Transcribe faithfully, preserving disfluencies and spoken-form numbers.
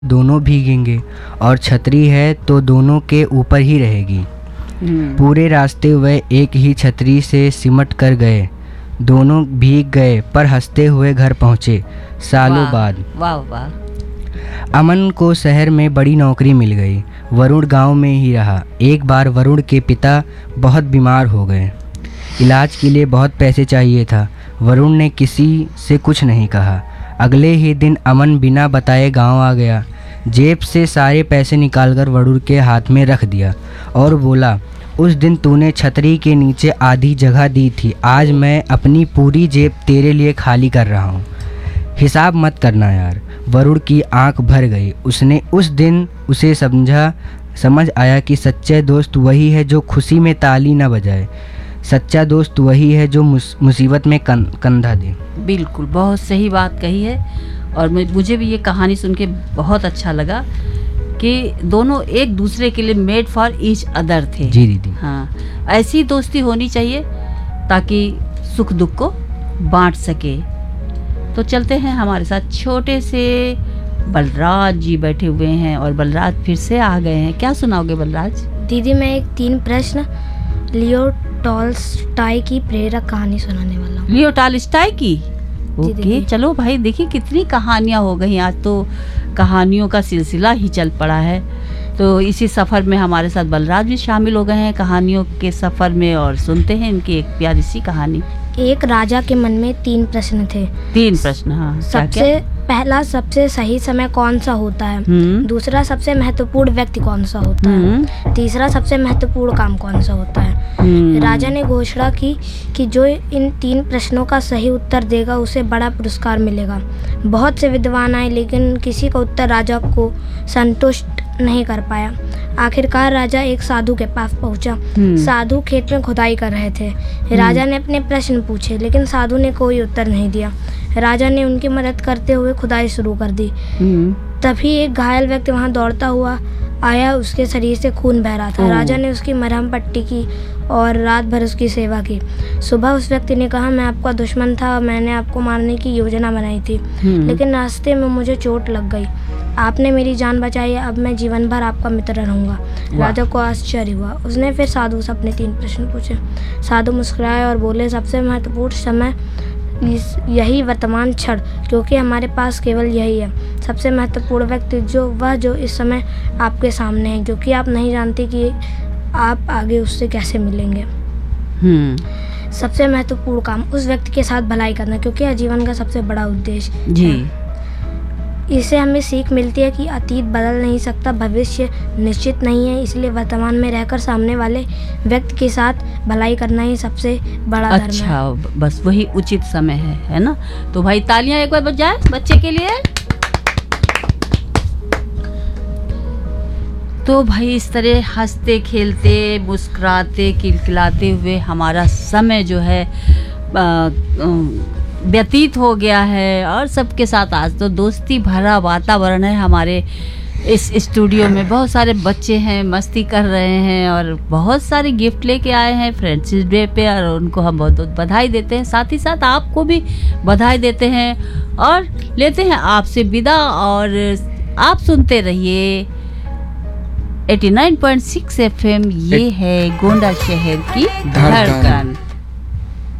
दोनों भीगेंगे और छतरी है तो दोनों के ऊपर ही रहेगी। पूरे रास्ते वह एक ही छतरी से सिमट कर गए। दोनों भीग गए पर हंसते हुए घर पहुँचे। सालों बाद वाह वाह। अमन को शहर में बड़ी नौकरी मिल गई। वरुण गांव में ही रहा। एक बार वरुण के पिता बहुत बीमार हो गए। इलाज के लिए बहुत पैसे चाहिए था। वरुण ने किसी से कुछ नहीं कहा। अगले ही दिन अमन बिना बताए गांव आ गया। जेब से सारे पैसे निकालकर वरुण के हाथ में रख दिया और बोला, उस दिन तूने छतरी के नीचे आधी जगह दी थी, आज मैं अपनी पूरी जेब तेरे लिए खाली कर रहा हूँ। हिसाब मत करना यार। वरुण की आंख भर गई। उसने उस दिन उसे समझा समझ आया कि सच्चा दोस्त वही है जो खुशी में ताली न बजाए। सच्चा दोस्त वही है जो मुसीबत में कं, कंधा दे। बिल्कुल, बहुत सही बात कही है। और मुझे भी ये कहानी सुन के बहुत अच्छा लगा कि दोनों एक दूसरे के लिए मेड फॉर ईच अदर थे। जी दीदी। हाँ, ऐसी दोस्ती होनी चाहिए ताकि सुख दुख को बांट सके। तो चलते हैं हमारे साथ छोटे से बलराज जी बैठे हुए हैं और बलराज फिर से आ गए हैं। क्या सुनाओगे बलराज? दीदी, मैं एक तीन प्रश्न लियो टॉल्स्टॉय की प्रेरक कहानी सुनाने वाला हूँ। लियो टॉल्स्टॉय की? ओके, चलो भाई, देखिए कितनी कहानियाँ हो गई। आज तो कहानियों का सिलसिला ही चल पड़ा है। तो इसी सफ़र में हमारे साथ बलराज भी शामिल हो गए हैं कहानियों के सफ़र में, और सुनते हैं इनकी एक प्यारी सी कहानी। एक राजा के मन में तीन प्रश्न थे। तीन प्रश्न, हाँ। सबसे पहला, सबसे सही समय कौन सा होता है? दूसरा, सबसे महत्वपूर्ण व्यक्ति कौन सा होता है? तीसरा, सबसे महत्वपूर्ण काम कौन सा होता है? राजा ने घोषणा की कि जो इन तीन प्रश्नों का सही उत्तर देगा उसे बड़ा पुरस्कार मिलेगा। बहुत से विद्वान आए लेकिन किसी का उत्तर राजा को संतुष्ट नहीं कर पाया। आखिरकार राजा एक साधु के पास पहुंचा। साधु खेत में खुदाई कर रहे थे। राजा ने अपने प्रश्न पूछे लेकिन साधु ने कोई उत्तर नहीं दिया। राजा ने उनकी मदद करते हुए खुदाई शुरू कर दी। तभी एक घायल व्यक्ति वहां दौड़ता हुआ आया। उसके शरीर से खून बह रहा था। राजा ने उसकी मरहम पट्टी की और रात भर उसकी सेवा की। सुबह उस व्यक्ति ने कहा, मैं आपका दुश्मन था और मैंने आपको मारने की योजना बनाई थी, लेकिन रास्ते में मुझे चोट लग गई। आपने मेरी जान बचाई, अब मैं जीवन भर आपका मित्र रहूंगा। राजा को आश्चर्य हुआ। उसने फिर साधु से अपने तीन प्रश्न पूछे। साधु मुस्कुराए और बोले, सबसे महत्वपूर्ण समय यही वर्तमान क्षण, क्योंकि हमारे पास केवल यही है। सबसे महत्वपूर्ण व्यक्ति जो वह जो इस समय आपके सामने है, क्योंकि आप नहीं जानते कि आप आगे उससे कैसे मिलेंगे। सबसे महत्वपूर्ण काम उस व्यक्ति के साथ भलाई करना, क्योंकि यह जीवन का सबसे बड़ा उद्देश्य जी। इससे हमें सीख मिलती है कि अतीत बदल नहीं सकता, भविष्य निश्चित नहीं है, इसलिए वर्तमान में रहकर सामने वाले व्यक्ति के साथ भलाई करना ही सबसे बड़ा धर्म है। अच्छा, बस वही उचित समय है, है ना? तो भाई तालियां एक बार बजाएं बच्चे के लिए। तो भाई इस तरह हंसते खेलते मुस्कुराते किलकिलाते हुए हमारा समय जो है आ, आ, व्यतीत हो गया है, और सबके साथ आज तो दोस्ती भरा वातावरण है। हमारे इस स्टूडियो में बहुत सारे बच्चे हैं, मस्ती कर रहे हैं और बहुत सारे गिफ्ट लेके आए हैं फ्रेंड्शिप डे पे, और उनको हम बहुत बहुत बधाई देते हैं। साथ ही साथ आपको भी बधाई देते हैं और लेते हैं आपसे विदा। और आप सुनते रहिए नवासी पॉइंट सिक्स एफ एम। ये है गोंडा शहर की धड़कन।